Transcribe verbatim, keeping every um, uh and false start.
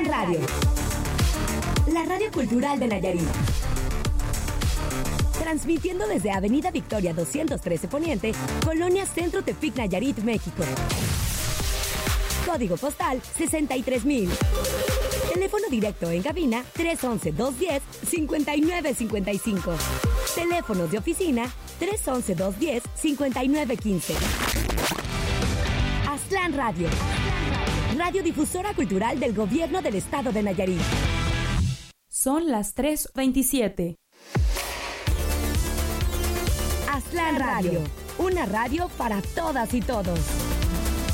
Aztlán Radio, la radio cultural de Nayarit. Transmitiendo desde Avenida Victoria doscientos trece Poniente, Colonia Centro Tepic, Nayarit, México. Código postal sesenta y tres mil. Teléfono directo en cabina tres once, dos diez, cincuenta y nueve cincuenta y cinco. Teléfonos de oficina tres once, dos diez, cincuenta y nueve quince. Aztlán Radio, radiodifusora cultural del Gobierno del Estado de Nayarit. Son las tres veintisiete. Aztlán Radio, una radio para todas y todos.